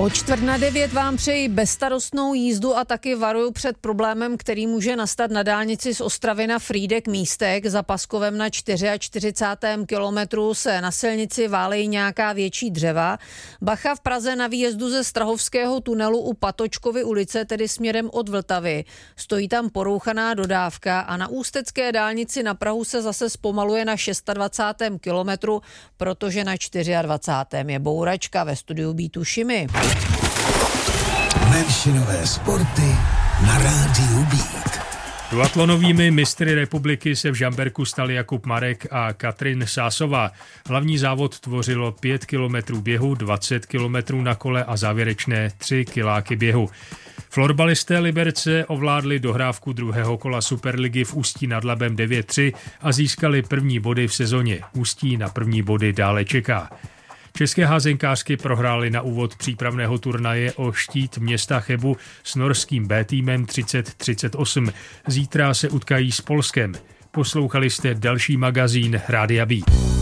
O 8:45 vám přeji bezstarostnou jízdu a taky varuju před problémem, který může nastat na dálnici z Ostravy na Frýdek-Místek. Za Paskovem na 44. kilometru se na silnici válejí nějaká větší dřeva. Bacha v Praze na výjezdu ze Strahovského tunelu u Patočkovy ulice, tedy směrem od Vltavy. Stojí tam porouchaná dodávka a na ústecké dálnici na Prahu se zase zpomaluje na 26. kilometru, protože na 24. je bouračka. Ve studiu Beatu Šimy. Menšinové sporty na rádiu Beat. Duatlonovými mistry republiky se v Žamberku stali Jakub Marek a Katrin Sásová. Hlavní závod tvořilo 5 kilometrů běhu, 20 kilometrů na kole a závěrečné 3 kiláky běhu. Florbalisté Liberce ovládli dohrávku druhého kola Superligy v Ústí nad Labem 9-3 a získali první body v sezóně. Ústí na první body dále čeká. České házenkářky prohrály na úvod přípravného turnaje o štít města Chebu s norským B týmem 30-38. Zítra se utkají s Polskem. Poslouchali jste další magazín Rádia Beat.